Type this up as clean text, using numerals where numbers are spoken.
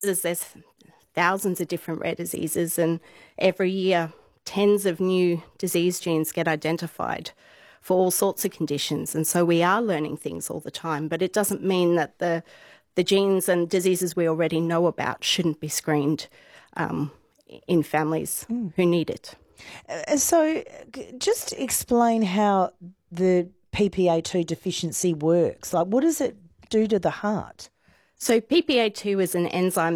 There's thousands of different rare diseases, and every year tens of new disease genes get identified for all sorts of conditions. And so we are learning things all the time, but it doesn't mean that the genes and diseases we already know about shouldn't be screened in families who need it. So just explain how the PPA2 deficiency works. Like, what does it do to the heart? So PPA2 is an enzyme